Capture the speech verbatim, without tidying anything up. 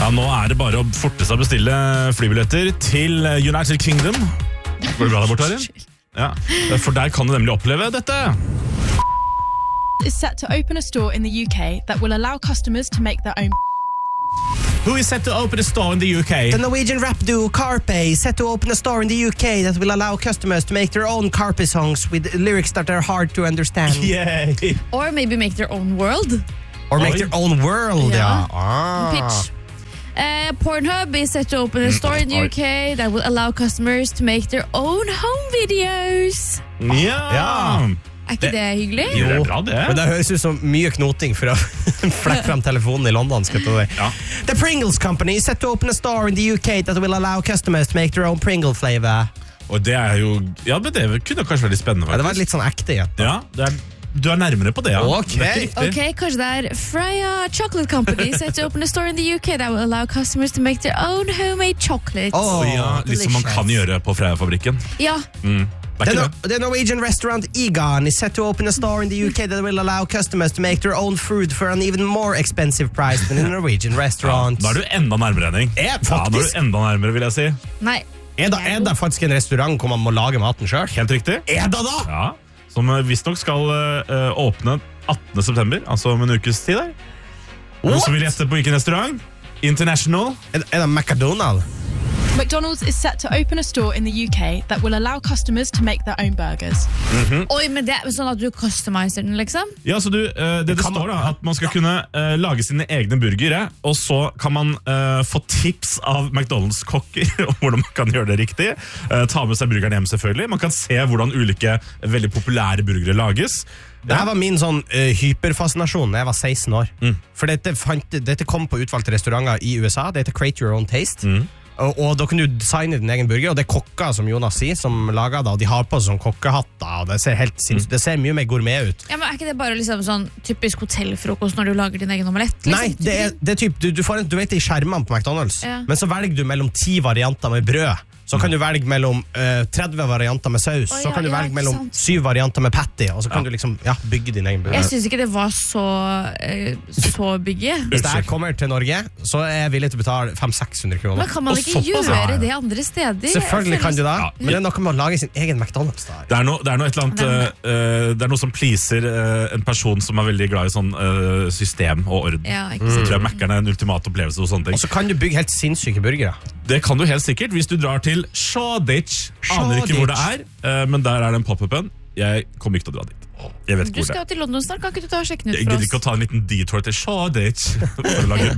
Ja, nå er det bare å forte seg å bestille flybilletter til United Kingdom. Går det bra der borte, Arjen? Ja, for der kan du nemlig oppleve dette. Is set to open a store in the U K that will allow customers to make their own. Who is set to open a store in the U K? The Norwegian rap duo Carpe is set to open a store in the U K that will allow customers to make their own Carpe songs with lyrics that are hard to understand. Yay! Or maybe make their own world. Or make Oi. their own world, ja. Ja. Ah. Pitch. Uh, Pornhub is set to open a store in the U K that will allow customers to make their own home videos. Ja! Ja. Er ikke det hyggelig? Jo, det er bra det. Men det høres ut som mye knoting for å flekke frem telefonen i London. Skal jeg si. Ja. The Pringles Company is set to open a store in the U K that will allow customers to make their own Pringle flavor. Og det er jo... Ja, men det kunne kanskje være litt spennende, Ja, det var faktisk. litt sånn ekte gjett. da. Ja, det er, du er nærmere på det, ja. Ok. Det er ikke riktig. Ok, kanskje det er Freia Chocolate Company set to open a store in the U K that will allow customers to make their own homemade chocolates. Åh. Og ja, litt som man delicious. kan gjøre på Freia-fabrikken. Ja, Mm. Det The, er no ikke det. the Norwegian restaurant Egon is set to open a store in the U K that will allow customers to make their own food for an even more expensive price than in a Norwegian Ja, restaurant. da er du enda nærmere, Henning. Er Ja, da er faktisk. du enda nærmere, vil jeg si. nei. Er det, er det faktisk en restaurant hvor man må lage maten selv? Helt riktig. Er det da? Ja, som eh, visstnok skal eh, åpne attende september, altså om en ukes tid der. Noen What? som vil gjette på hvilken restaurant? International. Er, er det McDonald's? McDonald's is set to open a store in the U K that will allow customers to make their own burgers. Oi, men det er sånn at du customiser den, liksom? Ja, så du, eh, det det Kan man- står da, at man skal kunne eh, lage sine egne burgere, og så kan man eh, få tips av McDonald's-kokker om hvordan man kan gjøre det riktig. Eh, ta med seg burgeren hjem, selvfølgelig. Man kan se hvordan ulike veldig populære burgere lages. Dette var min sånn uh, hyperfascinasjon da jeg var seksten år. For dette, fant, dette kom på utvalgte restauranter i U S A. Det heter Create Your Own Taste. Og, og da kan du designe din egen burger, og det er kokker, som Jonas sier, som lager det, og de har på seg sånn kokkehatter, og det ser helt sinns- det ser mye mer gourmet ut. Ja, men Er ikke det bare liksom sånn typisk hotellfrokost når du lager din egen omelett? Liksom? Nei, det er, det er typ, du, du, får en, du vet det i skjermene på McDonald's, Ja. men så velger du mellom ti varianter med brød. Så kan du velge mellom uh, tretti varianter med saus, Å, så ja, kan du ja, velge ikke mellom sant. syv varianter med patty, og så kan du liksom ja, bygge din egen burger. Jeg syns ikke det var så eh, Så bygge. Hvis det her kommer til Norge, så er jeg villig til å betale fem til seks hundre kroner. Men kan man Og ikke såpass, gjøre ja. det andre steder? Selvfølgelig kan du det, Ja, men det er noe med å lage sin egen McDonald's da. Det er noe, det er noe, et eller annet, eh, eh, det er noe som pleaser eh, en person som er veldig glad i sånn eh, system og orden. Ja, ikke Så sant. tror jeg Mac-eren er en ultimat opplevelse og sånne ting. Og så kan du bygge helt sinnssyke burgere. Det kan du helt sikkert hvis du drar til Shoreditch. Aner ikke hvor det er, eh, men der er den pop-upen. Jeg kommer ikke til å dra dit. Jeg vet Du ikke hvor det skal er. jo til London snart, kan ikke du ta og sjekke den Jeg ut for gidder oss? ikke å ta en liten detour til Shoreditch for å lage